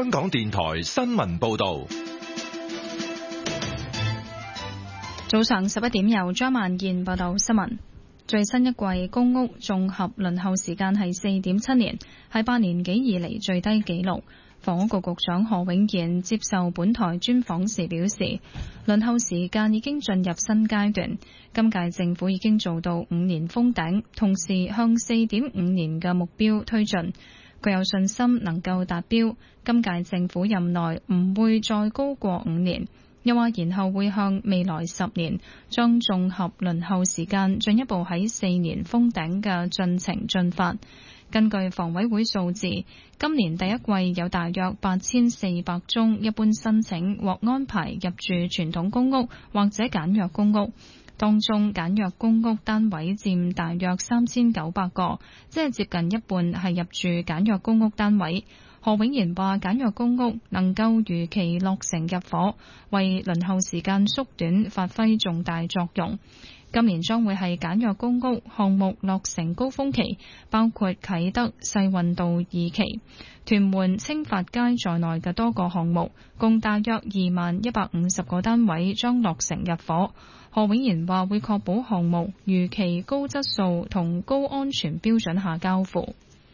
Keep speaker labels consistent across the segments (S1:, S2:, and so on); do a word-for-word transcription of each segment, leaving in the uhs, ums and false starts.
S1: 香港電台新聞報道。
S2: 早上十一點，由張萬燕報道新聞。最新一季公屋綜合輪候時間係四點七年，係八年幾以嚟最低紀錄。房屋局局長何永賢接受本台專訪時表示，輪候時間已經進入新階段，今屆政府已經做到五年封頂，同時向四點五年嘅目標推進。佢有信心能夠達標，今屆政府任內唔會再高過五年。又話，然後會向未來十年將綜合輪候時間進一步喺四年封頂嘅進程進發。根據房委會數字，今年第一季有大約八千四百宗一般申請獲安排入住傳統公屋或者簡約公屋，當中簡約公屋單位佔大約三千九百個，即係接近一半係入住簡約公屋單位。何永賢話，簡約公屋能夠如期落成入伙，為輪候時間縮短發揮重大作用。今年將會係簡約公屋項目落成高峰期，包括啟德世運道二期、屯門青發街在內嘅多個項目，共大約二萬一百五十個單位將落成入伙。何永賢話會確保項目如期高質素同高安全標準下交付。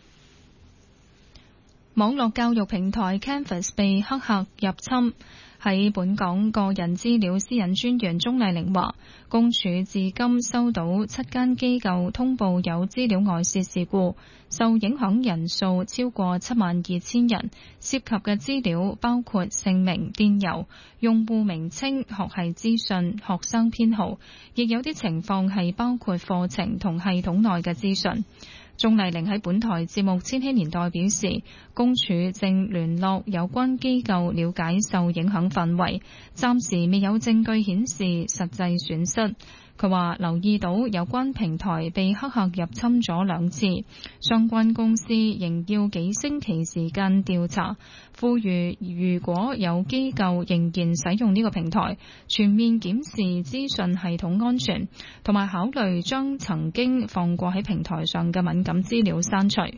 S2: 網絡教育平台 Canvas 被黑客入侵。喺本港個人資料私隱專員鍾麗玲話，公署至今收到七間機構通報有資料外泄事故，受影響人數超過七萬二千人，涉及嘅資料包括姓名、電郵、用戶名稱、學系資訊、學生編號，亦有啲情況係包括課程同系統內嘅資訊。鍾麗玲喺本台節目《千禧年代》表示，公署正聯絡有關機構了解受影響範圍，暫時未有證據顯示實際損失。佢話留意到有關平台被黑客入侵咗兩次，相關公司仍要幾星期時間調查，呼籲如果有機構仍然使用呢個平台，全面檢視資訊系統安全，同埋考慮將曾經放過喺平台上嘅敏感資料刪除。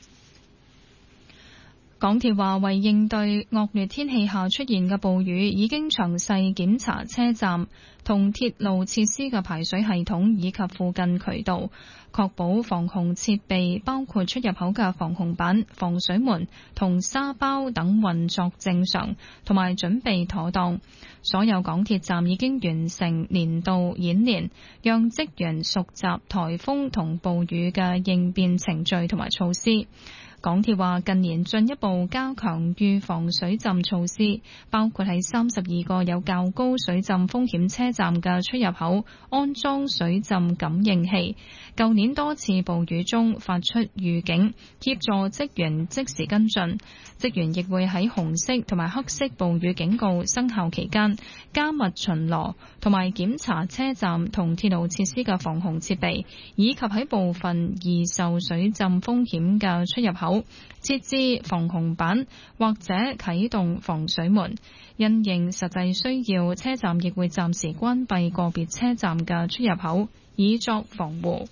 S2: 港鐵話為應對惡劣天氣下出現嘅暴雨，已經詳細檢查車站同鐵路設施嘅排水系統以及附近渠道，確保防洪設備包括出入口嘅防洪板、防水門同沙包等運作正常，同埋準備妥當。所有港鐵站已經完成年度演練，讓職員熟習颱風同暴雨嘅應變程序同埋措施。港鐵話近年進一步加強預防水浸措施，包括喺三十二個有較高水浸風險車站嘅出入口安裝水浸感應器。舊年多次暴雨中發出預警，協助職員即時跟進。職員亦會喺紅色同埋黑色暴雨警告生效期間加密巡邏同埋檢查車站同鐵路設施嘅防洪設備，以及喺部分易受水浸風險嘅出入口設置防洪板或者啟動防水門。因應實際需要，車站亦會暫時關閉個別車站嘅出入口，以作防護。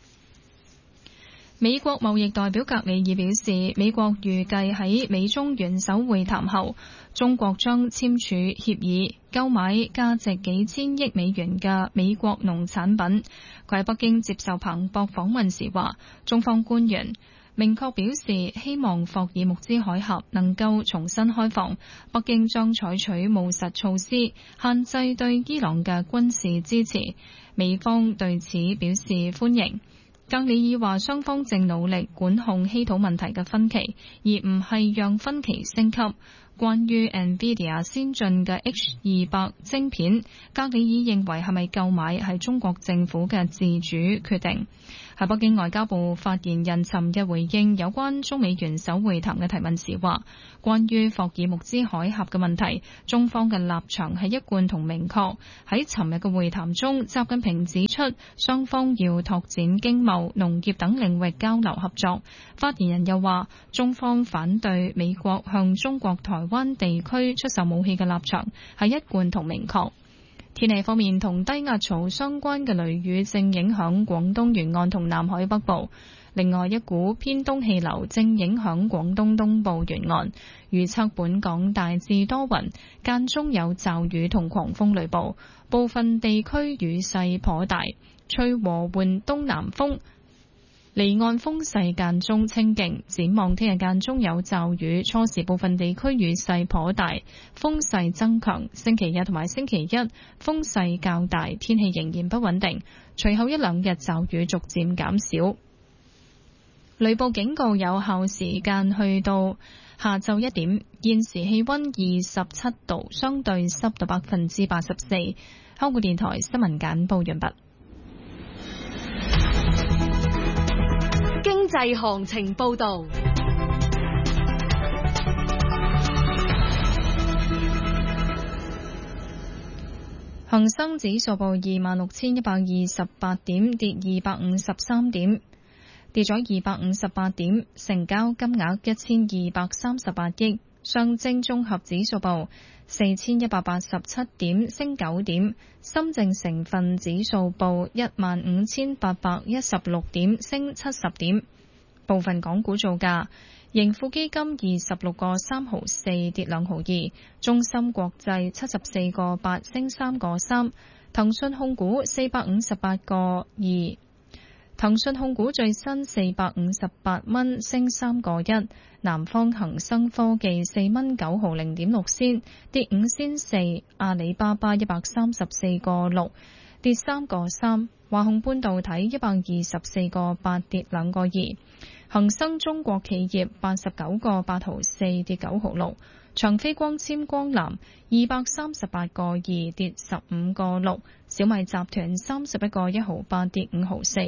S2: 美國貿易代表格里爾表示，美國預計喺美中元首會談後，中國將簽署協議購買價值幾千億美元嘅美國農產品。佢喺北京接受彭博訪問時話，中方官員明確表示希望霍爾木茲海峽能夠重新開放，北京將採取務實措施，限制對伊朗嘅軍事支持。美方對此表示歡迎。格里爾話，雙方正努力管控稀土問題嘅分歧，而唔係讓分歧升級。關於 NVIDIA 先進嘅 H 二百 晶片，格里爾認為係咪購買係中國政府嘅自主決定。喺北京外交部發言人尋日回應有關中美元首會談嘅提問時話，關於霍爾木茲海峽嘅問題，中方嘅立場係一貫同明確。喺尋日嘅會談中，習近平指出雙方要拓展經貿、農業等領域交流合作。發言人又話，中方反對美國向中國台灣地區出售武器嘅立場係一貫同明確。天氣方面，同低壓槽相關嘅雷雨正影響廣東沿岸同南海北部。 另外一股偏東氣流正影響廣東東部沿岸，預測本港大致多雲，間中有驟雨同狂風雷暴，部分地區雨勢頗大，吹和緩東南風。離岸風勢間中清勁，展望聽日間中有驟雨，初時部分地區雨勢頗大，風勢增強。星期日同埋星期一風勢較大，天氣仍然不穩定。隨後一兩日驟雨逐漸減少。雷暴警告有效時間去到下晝一點。現時氣溫二十七度，相對濕度百分之八十四。香港電台新聞簡報完畢。
S3: 經濟行情報道，
S2: 恒生指數報二萬六千一百二十八點，跌二百五十三點，跌咗二百五十八點，成交金額一千二百三十八億。上證綜合指數報四千一百八十七點，升九點。深證成分指數報一萬五千八百一十六點，升七十點。部分港股造價：盈富基金二十六個三毫四，跌兩毫二；中芯國際七十四個八，升三個三；騰訊控股四百五十八個二。騰訊控股最新四百五十八蚊，升三個一。南方恒生科技四蚊九毫零點六仙，跌五仙四。阿里巴巴一百三十四個六，跌三個三。華虹半導體一百二十四個八，跌兩個二。恒生中國企業八十九個八毫四，跌九毫六。長飛光纖光纜二百三十八個二，跌十五個六。小米集團三十一個一毫八，跌五毫四。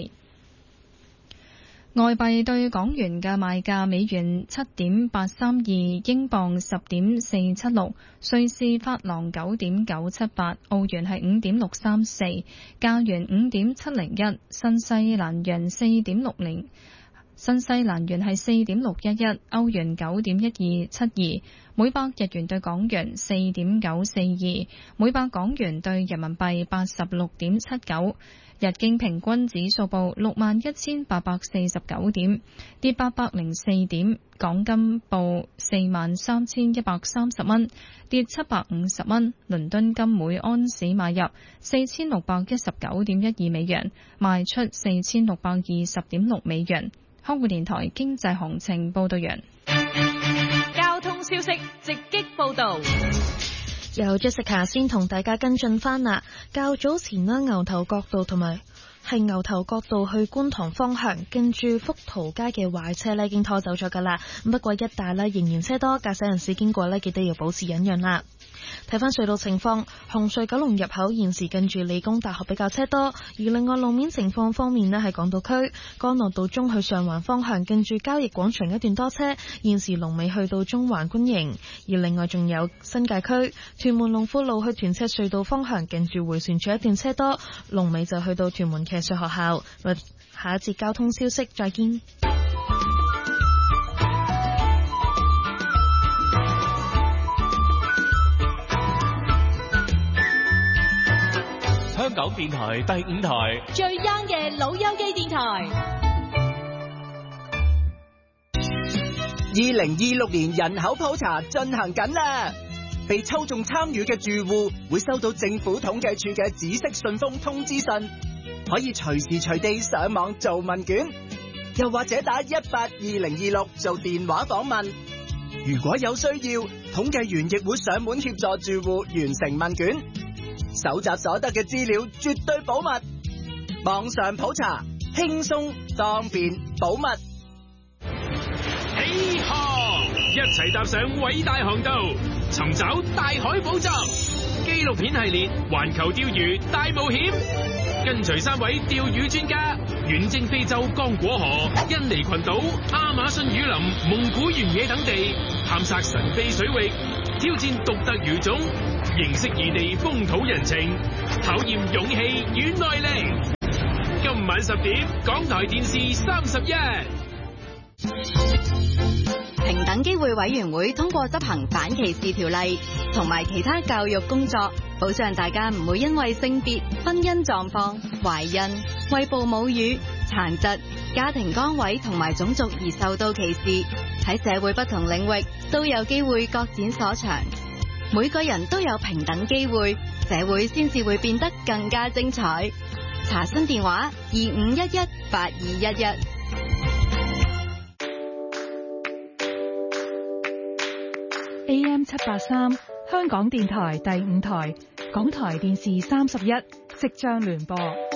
S2: 外幣對港元嘅賣價：美元七點八三二，英鎊十點四七六，瑞士法郎九點九七八，澳元係五點六三四，加元五點七零一，新西蘭元四點六零，新西蘭元係四點六一一，歐元九點一二七二，每百日元對港元四點九四二，每百港元對人民幣八十六點七九。日經平均指數報六萬一千八百四十九點，跌八百零四點。港金報四萬三千一百三十蚊，跌七百五十蚊。倫敦金每安士買入四千六百一十九點一二美元，賣出四千六百二十點六美元。香港電台經濟行情報道完。
S3: 交通消息直擊報道。
S4: 由 Jessica 先同大家跟進翻啦。較早前啦，牛頭角道同埋係牛頭角道去觀塘方向，跟住福淘街嘅壞車呢已經拖走咗噶啦。不過一帶呢仍然車多，駕駛人士經過呢記得要保持忍讓啦。睇翻隧道情況，紅隧九龍入口現時近住理工大學比較車多，而另外路面情況方面呢，喺港島區干諾道中去上環方向近住交易廣場一段多車，現時龍尾去到中環觀營。而另外仲有新界區屯門龍富路去屯赤隧道方向近住迴旋處一段車多，龍尾就去到屯門騎術學校。下一節交通消息再見。
S1: 香港電台第五台
S3: 最 young 嘅老友記電台。
S5: 二零二六年人口普查進行緊啦，被抽中參與嘅住戶會收到政府統計處嘅紫色信封通知信，可以隨時隨地上網做問卷，又或者打一八二零二六做電話訪問。如果有需要，統計員亦會上門協助住戶完成問卷。搜集所得嘅資料絕對保密，網上普查輕鬆方便保密。
S6: 起航，一齊踏上偉大航道，尋找大海寶藏。紀錄片系列《環球釣魚大冒險》，跟隨三位釣魚專家遠征非洲剛果河、印尼群島、亞馬遜雨林、蒙古原野等地，探索神秘水域，挑戰獨特魚種，認識異地風土人情，考驗勇氣與耐力。今晚十點，港台電視三十一。
S7: 平等機會委員會通過執行反歧視條例同埋其他教育工作，保障大家唔會因為性別、婚姻狀況、懷孕、餵哺母乳、殘疾、 家庭崗位同埋種族而受到歧視，喺社會不同領域都有機會各展所長。每個人都有平等機會，社會先至會變得更加精彩。查詢電話二五一一八二一一。
S8: A M 七八三，香港電台第五台，港台電視三十一，即將聯播。